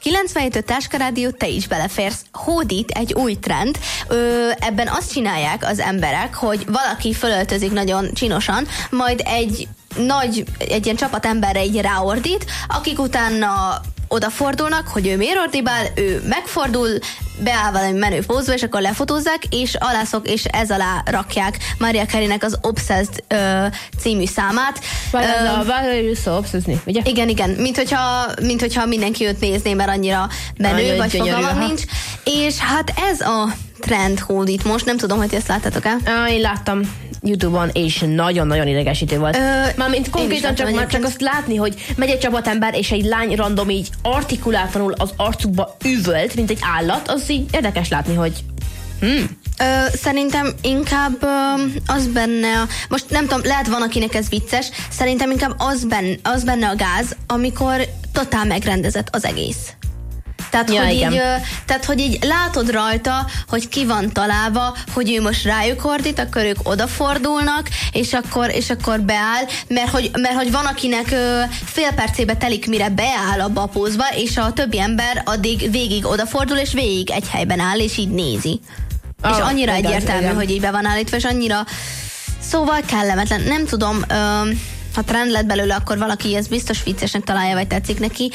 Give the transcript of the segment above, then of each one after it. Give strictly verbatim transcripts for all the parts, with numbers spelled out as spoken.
kilencvenhét öt Táskarádió, te is beleférsz. Hódít egy új trend. Ö, ebben azt csinálják az emberek, hogy valaki fölöltözik nagyon csinosan, majd egy nagy, egy ilyen csapat emberre így ráordít, akik utána odafordulnak, hogy ő miért ordibál, ő megfordul, beáll valami menő pózba, és akkor lefotózzák, és alászok, és ez alá rakják Mariah Carey-nek az Obsessed ö, című számát. Vagy az a Valerie So Obsessed, ugye? Igen, igen, mint hogyha, mint hogyha mindenki őt nézné, mert annyira menő, Nagyon vagy gyönyörű, fogalmam aha. nincs. És hát ez a trend hódít most, nem tudom, hogy ezt láttátok-e? Ah, én láttam YouTube-on, és nagyon-nagyon idegesítő volt. Ö, Mármint konkrétan csak, már csak azt látni, hogy megy egy csapatember, és egy lány random így artikulátlanul az arcukba üvölt, mint egy állat, az így érdekes látni, hogy hmm. Ö, szerintem inkább ö, az benne, most nem tudom, lehet van, akinek ez vicces, szerintem inkább az benne, az benne a gáz, amikor totál megrendezett az egész. Tehát, Ja, hogy igen. így, ö, tehát, hogy így látod rajta, hogy ki van találva, hogy ő most rájuk ordít, akkor ők odafordulnak, és akkor, és akkor beáll, mert hogy, mert hogy van, akinek ö, fél percébe telik, mire beáll abba a pózba, és a többi ember addig végig odafordul, és végig egy helyben áll, és így nézi. Oh, és annyira igen, egyértelmű, igen. hogy így be van állítva, és annyira szóval kellemetlen. Nem tudom, ö, ha trend lett belőle, akkor valaki ezt biztos viccesnek találja, vagy tetszik neki.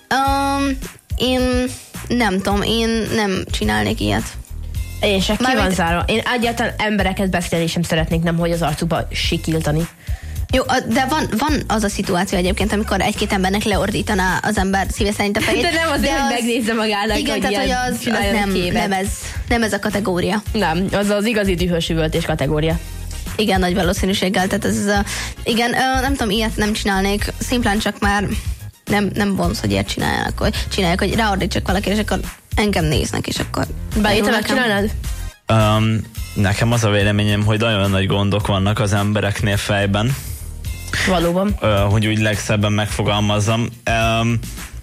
Ö, én nem tudom, én nem csinálnék ilyet. Én se ki Mármint- van zárva. Én egyáltalán embereket beszélni sem szeretnék, nem hogy az arcukba sikiltani. Jó, a- de van, van az a szituáció egyébként, amikor egy-két embernek leordítaná az ember szíve szerint a fejét. De nem azért, hogy megnézze magának, igen, hogy tehát, hogy ilyen az, az csináljon nem, képet. nem, ez, nem ez a kategória. Nem, az az igazi dühös üvöltés kategória. Igen, nagy valószínűséggel. Tehát ez, ez a, igen, ö, nem tudom, ilyet nem csinálnék, szimplán csak már nem, nem vonz, hogy ilyet csinálják, hogy csinálják, hogy ráordítsak valaki, és akkor engem néznek, és akkor... Bárjét te Nekem- megcsinálnád? Um, nekem az a véleményem, hogy nagyon nagy gondok vannak az embereknél fejben, Valóban. uh, hogy úgy legszebben megfogalmazzam. Um,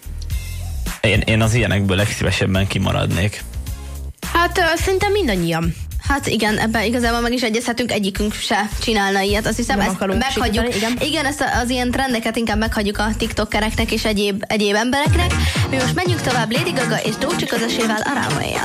én, én az ilyenekből legszívesebben kimaradnék. Hát ö, szerintem mindannyian. Hát igen, ebben igazából meg is egyezhetünk, egyikünk se csinálna ilyet. Azt hiszem, Nem ezt akarunk meghagyjuk. sikítani, igen. Igen, ezt a, az ilyen trendeket inkább meghagyjuk a tiktokereknek és egyéb, egyéb embereknek. Mi most menjünk tovább Lady Gaga és Doja Cat-ével a Runway-en.